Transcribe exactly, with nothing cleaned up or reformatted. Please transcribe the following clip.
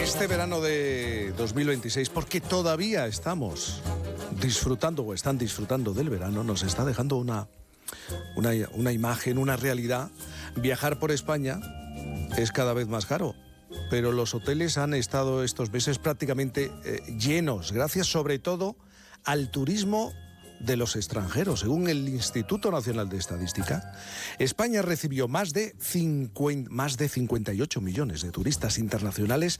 Este verano de dos mil veintiséis, porque todavía estamos disfrutando o están disfrutando del verano, nos está dejando una, una, una imagen, una realidad. Viajar por España es cada vez más caro, pero los hoteles han estado estos meses prácticamente eh, llenos, gracias sobre todo al turismo de los extranjeros. Según el Instituto Nacional de Estadística, España recibió más de, cincuenta, más de cincuenta y ocho millones de turistas internacionales